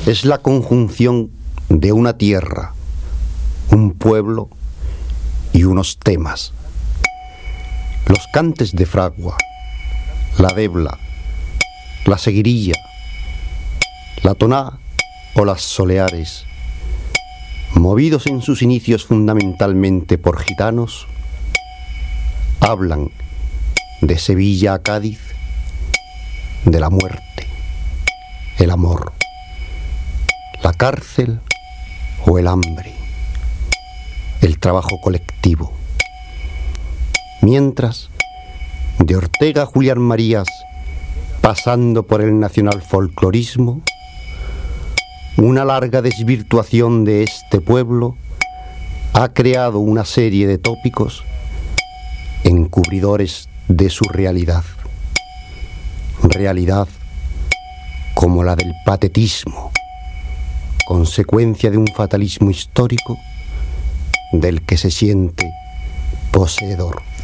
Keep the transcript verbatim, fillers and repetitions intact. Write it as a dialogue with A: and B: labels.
A: es la conjunción de una tierra, un pueblo y unos temas. Los cantes de fragua, la debla, la seguirilla, la toná o las soleares, movidos en sus inicios fundamentalmente por gitanos, hablan de Sevilla a Cádiz, de la muerte, el amor, la cárcel o el hambre, el trabajo colectivo. Mientras, de Ortega a Julián Marías, pasando por el nacional folclorismo, una larga desvirtuación de este pueblo ha creado una serie de tópicos encubridores de su realidad. Realidad como la del patetismo, consecuencia de un fatalismo histórico del que se siente poseedor.